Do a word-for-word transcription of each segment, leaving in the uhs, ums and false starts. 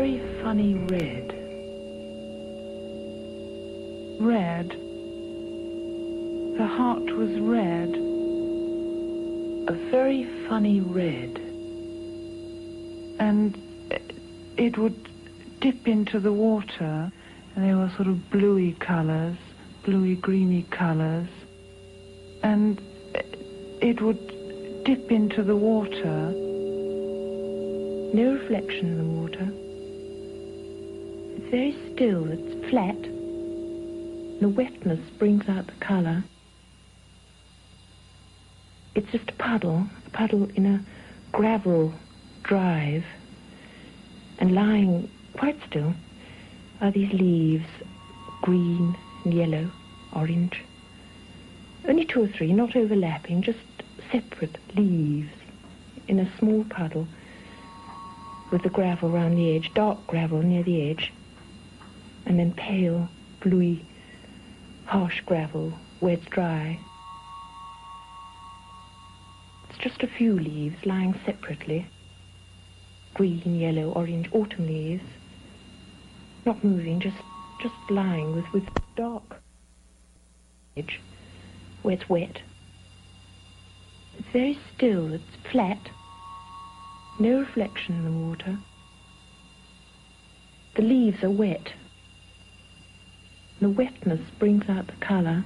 very funny red. Red. The heart was red. A very funny red. And it would dip into the water, and they were sort of bluey colours, bluey greeny colours. And it would dip into the water. No reflection in the water. It's very still, it's flat. The wetness brings out the colour. It's just a puddle, a puddle in a gravel drive. And lying quite still are these leaves, green and yellow, orange. Only two or three, not overlapping, just separate leaves in a small puddle with the gravel round the edge, dark gravel near the edge, and then pale, bluey, harsh gravel where it's dry. It's just a few leaves lying separately. Green, yellow, orange, autumn leaves. Not moving, just just lying with, with dark edge where it's wet. It's very still, it's flat. No reflection in the water. The leaves are wet. The wetness brings out the colour.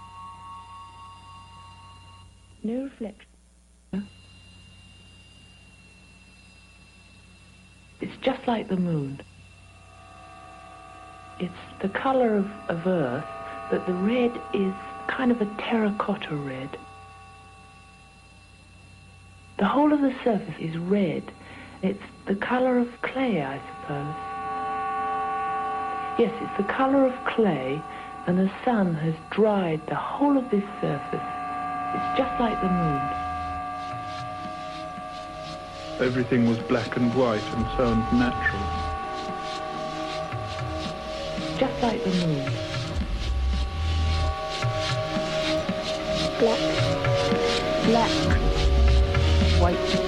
No reflection. It's just like the moon. It's the colour of, of earth, but the red is kind of a terracotta red. The whole of the surface is red. It's the colour of clay, I suppose. Yes, it's the colour of clay, and the sun has dried the whole of this surface. It's just like the moon. Everything was black and white and so unnatural. Just like the moon. Black. Black. White.